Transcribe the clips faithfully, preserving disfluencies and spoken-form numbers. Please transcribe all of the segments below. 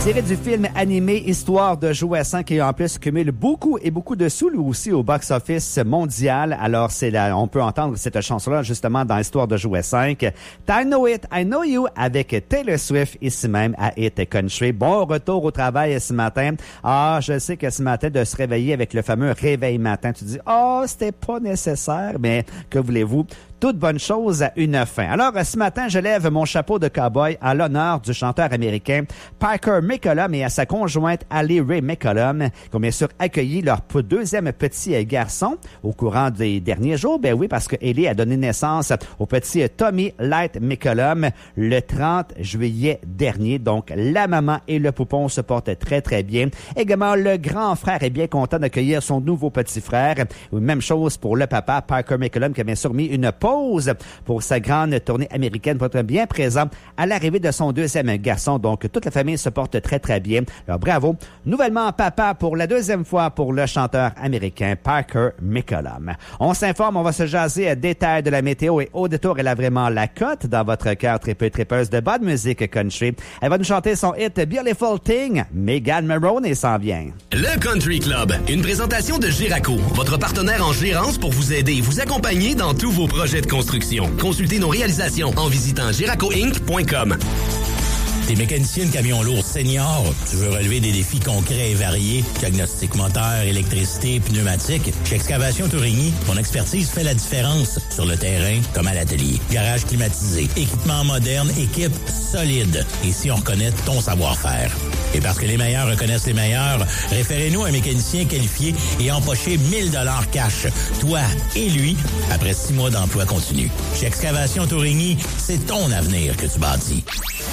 Tiré du film animé Histoire de jouer à cinq qui en plus cumule beaucoup et beaucoup de sous lui aussi au box-office mondial. Alors c'est là, on peut entendre cette chanson-là justement dans Histoire de jouer à cinq. I Know It, I Know You avec Taylor Swift ici même à Hit Country. Bon retour au travail ce matin. Ah, je sais que ce matin de se réveiller avec le fameux réveil matin, tu dis ah, oh, c'était pas nécessaire, mais que voulez-vous? Toute bonne chose a une fin. Alors, ce matin, je lève mon chapeau de cowboy à l'honneur du chanteur américain Parker McCollum et à sa conjointe Allie Ray McCollum, qui ont bien sûr accueilli leur deuxième petit garçon au courant des derniers jours. Ben oui, parce que Ellie a donné naissance au petit Tommy Light McCollum le trente juillet dernier. Donc, la maman et le poupon se portent très, très bien. Également, le grand frère est bien content d'accueillir son nouveau petit frère. Même chose pour le papa, Parker McCollum, qui a bien sûr mis une pause pour sa grande tournée américaine pour être bien présent à l'arrivée de son deuxième garçon. Donc, toute la famille se porte très, très bien. Alors, bravo. Nouvellement papa pour la deuxième fois pour le chanteur américain Parker McCollum. On s'informe, on va se jaser à détail de la météo et au détour, elle a vraiment la cote dans votre cœur tripeux tripeuse de bonne musique country. Elle va nous chanter son hit Beautiful Thing. Megan Maroney s'en vient. Le Country Club, une présentation de Giraco, votre partenaire en gérance pour vous aider et vous accompagner dans tous vos projets de construction. Consultez nos réalisations en visitant giraco inc point com. T'es mécanicien de camion lourd senior, tu veux relever des défis concrets et variés, diagnostic moteur, électricité, pneumatique. Chez Excavation Tourigny, ton expertise fait la différence sur le terrain comme à l'atelier. Garage climatisé, équipement moderne, équipe solide. Et si on reconnaît ton savoir-faire. Et parce que les meilleurs reconnaissent les meilleurs, référez-nous un mécanicien qualifié et empochez mille dollars cash. Toi et lui, après six mois d'emploi continu. Chez Excavation Tourigny, c'est ton avenir que tu bâtis.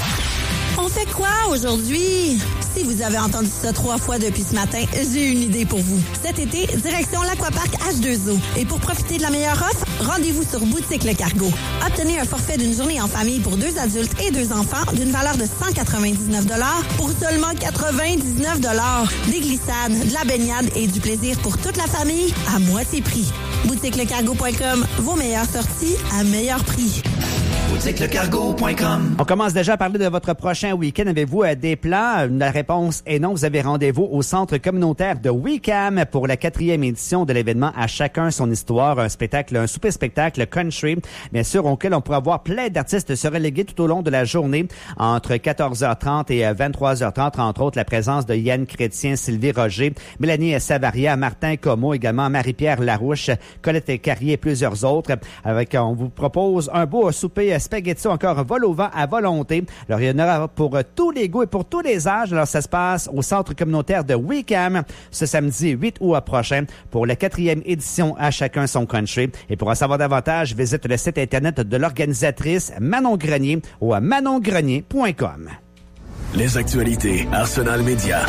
On fait quoi aujourd'hui? Si vous avez entendu ça trois fois depuis ce matin, j'ai une idée pour vous. Cet été, direction l'Aquapark H deux O. Et pour profiter de la meilleure offre, rendez-vous sur Boutique Le Cargo. Obtenez un forfait d'une journée en famille pour deux adultes et deux enfants d'une valeur de cent quatre-vingt-dix-neuf dollars pour seulement quatre-vingt-dix-neuf dollars. Des glissades, de la baignade et du plaisir pour toute la famille à moitié prix. boutique le cargo point com, vos meilleures sorties à meilleur prix. boutique le cargo point com. On commence déjà à parler de votre prochain week-end. Avez-vous euh, des plans? La réponse est non. Vous avez rendez-vous au centre communautaire de Wickham pour la quatrième édition de l'événement À chacun son histoire, un spectacle, un super spectacle country, bien sûr, auquel on pourra voir plein d'artistes se reléguer tout au long de la journée entre quatorze heures trente et vingt-trois heures trente, entre autres la présence de Yann Chrétien, Sylvie Roger, Mélanie Savaria, Martin Comeau, également Marie-Pierre Larouche, Colette Carrier et plusieurs autres. Avec, on vous propose un beau souper spaghetti encore vol au vent à volonté. Alors, il y en aura pour tous les goûts et pour tous les âges. Alors, ça se passe au centre communautaire de Wickham ce samedi huit août prochain pour la quatrième édition À chacun son country. Et pour en savoir davantage, visite le site internet de l'organisatrice Manon Grenier au manon grenier point com. Les actualités Arsenal Média.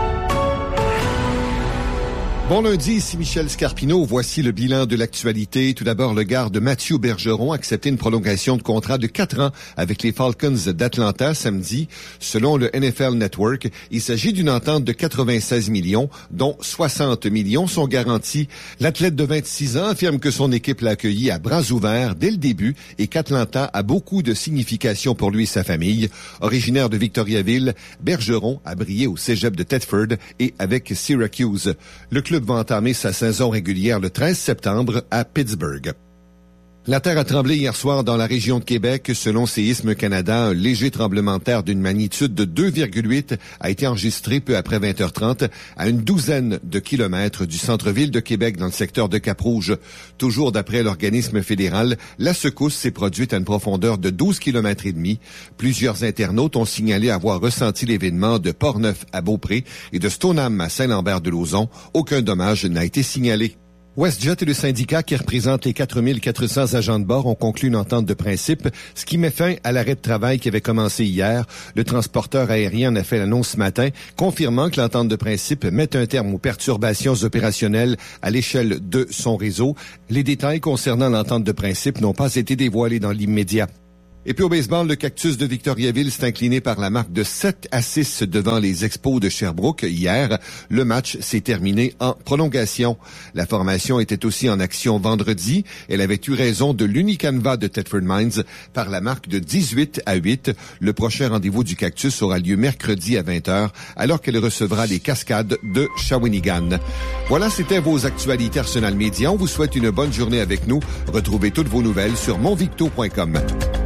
Bon lundi, ici Michel Scarpino. Voici le bilan de l'actualité. Tout d'abord, le garde Mathieu Bergeron a accepté une prolongation de contrat de quatre ans avec les Falcons d'Atlanta samedi. Selon le N F L Network, il s'agit d'une entente de quatre-vingt-seize millions, dont soixante millions sont garantis. L'athlète de vingt-six ans affirme que son équipe l'a accueilli à bras ouverts dès le début et qu'Atlanta a beaucoup de signification pour lui et sa famille. Originaire de Victoriaville, Bergeron a brillé au cégep de Thetford et avec Syracuse. Le club va entamer sa saison régulière le treize septembre à Pittsburgh. La terre a tremblé hier soir dans la région de Québec. Selon Séisme Canada, un léger tremblement de terre d'une magnitude de deux virgule huit a été enregistré peu après vingt heures trente à une douzaine de kilomètres du centre-ville de Québec dans le secteur de Cap-Rouge. Toujours d'après l'organisme fédéral, la secousse s'est produite à une profondeur de douze kilomètres et demi. Plusieurs internautes ont signalé avoir ressenti l'événement de Portneuf à Beaupré et de Stoneham à Saint-Lambert-de-Lauzon. Aucun dommage n'a été signalé. WestJet et le syndicat qui représente les quatre mille quatre cents agents de bord ont conclu une entente de principe, ce qui met fin à l'arrêt de travail qui avait commencé hier. Le transporteur aérien en a fait l'annonce ce matin, confirmant que l'entente de principe met un terme aux perturbations opérationnelles à l'échelle de son réseau. Les détails concernant l'entente de principe n'ont pas été dévoilés dans l'immédiat. Et puis au baseball, le Cactus de Victoriaville s'est incliné par la marque de sept à six devant les Expos de Sherbrooke hier. Le match s'est terminé en prolongation. La formation était aussi en action vendredi. Elle avait eu raison de l'Unicanva de Thetford Mines par la marque de dix-huit à huit. Le prochain rendez-vous du Cactus aura lieu mercredi à vingt heures alors qu'elle recevra les Cascades de Shawinigan. Voilà, c'était vos actualités Arsenal Média. On vous souhaite une bonne journée avec nous. Retrouvez toutes vos nouvelles sur monvicto point com.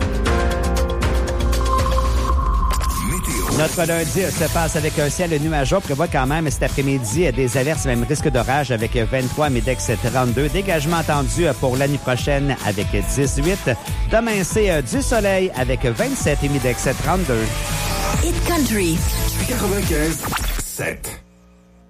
Notre lundi se passe avec un ciel nuageux. On prévoit quand même cet après-midi des averses, même risque d'orage avec vingt-trois, Midex trente-deux. Dégagement attendu pour l'année prochaine avec dix-huit. Demain, c'est du soleil avec vingt-sept et Midex trente-deux. Hit Country. quatre-vingt-quinze sept.